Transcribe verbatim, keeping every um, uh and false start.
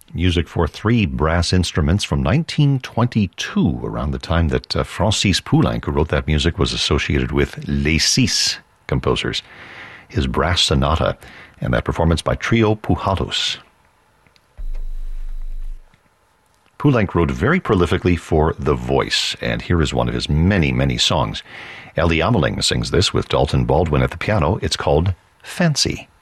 music for three brass instruments from nineteen twenty-two, around the time that uh, Francis Poulenc, who wrote that music, was associated with Les Six composers. His brass sonata, and that performance by Trio Pujados. Poulenc wrote very prolifically for The Voice, and here is one of his many, many songs. Ellie Ameling sings this with Dalton Baldwin at the piano. It's called Fancy.